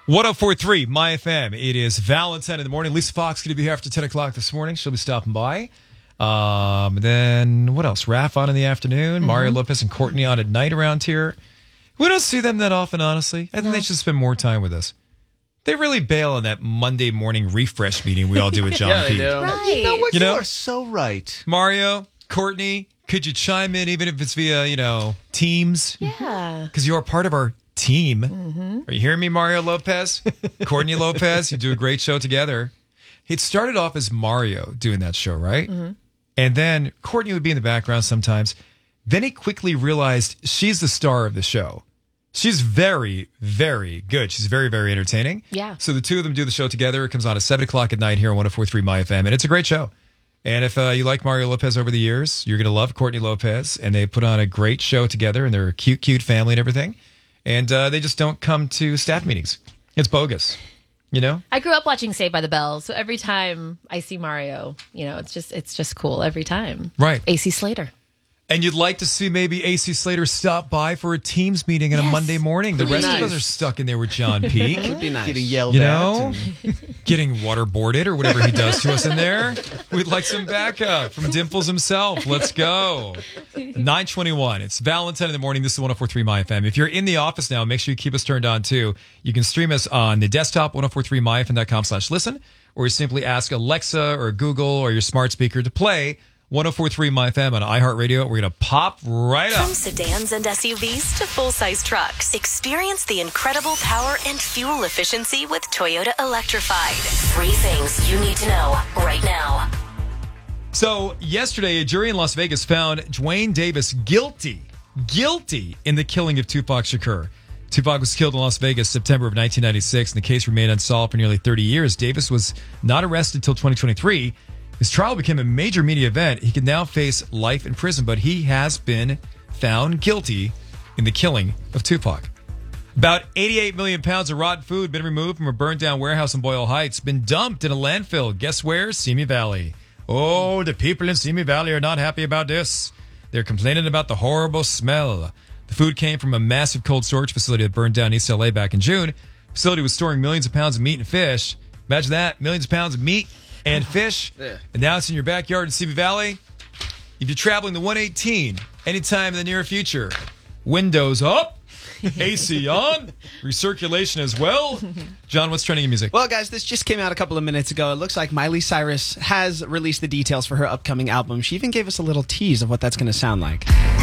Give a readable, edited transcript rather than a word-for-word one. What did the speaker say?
1043 My FM. It is Valentine in the morning. Lisa Fox going to be here after 10 o'clock this morning. She'll be stopping by. Then what else? Raph on in the afternoon. Mario Lopez and Courtney on at night around here. We don't see them that often, honestly. I think they should spend more time with us. They really bail on that Monday morning refresh meeting we all do with John P. Right. You know what? You You, know? are so right. Mario, Courtney, could you chime in even if it's via, Teams? Yeah. Because you're a part of our team. Are you hearing me, Mario Lopez? Courtney Lopez, you do a great show together. It started off as Mario doing that show, right? And then Courtney would be in the background sometimes. Then he quickly realized she's the star of the show. She's very, very good. She's very, very entertaining. Yeah. So the two of them do the show together. It comes on at 7 o'clock at night here on 1043 My FM. And it's a great show. And if you like Mario Lopez over the years, you're going to love Courtney Lopez. And they put on a great show together. And they're a cute, cute family and everything. And they just don't come to staff meetings. It's bogus. You know? I grew up watching Saved by the Bell, so every time I see Mario, it's just cool every time. Right. AC Slater. And you'd like to see maybe AC Slater stop by for a Teams meeting on a Monday morning. The Could be rest of nice. us are stuck in there with John P. Would be nice. Getting yelled You at. know, getting waterboarded or whatever he does to us in there. We'd like some backup from Dimples himself. Let's go. 9:21. It's Valentine in the morning. This is 1043 My FM. If you're in the office now, make sure you keep us turned on too. You can stream us on the desktop, 1043myfm.com/listen, or you simply ask Alexa or Google or your smart speaker to play 1043 My FM on iHeartRadio. We're going to pop right up. From sedans and SUVs to full-size trucks, experience the incredible power and fuel efficiency with Toyota Electrified. 3 things you need to know right now. So yesterday, a jury in Las Vegas found Dwayne Davis guilty in the killing of Tupac Shakur. Tupac was killed in Las Vegas September of 1996, and the case remained unsolved for nearly 30 years. Davis was not arrested until 2023. His trial became a major media event. He can now face life in prison, but he has been found guilty in the killing of Tupac. About 88 million pounds of rotten food been removed from a burned down warehouse in Boyle Heights, been dumped in a landfill. Guess where? Simi Valley. Oh, the people in Simi Valley are not happy about this. They're complaining about the horrible smell. The food came from a massive cold storage facility that burned down in East LA back in June. The facility was storing millions of pounds of meat and fish. Imagine that, millions of pounds of meat and fish. And now it's in your backyard in Simi Valley. If you're traveling the 118 anytime in the near future, windows up, AC on, recirculation as well. John, what's trending in music? Well, guys, this just came out a couple of minutes ago. It looks like Miley Cyrus has released the details for her upcoming album. She even gave us a little tease of what that's going to sound like.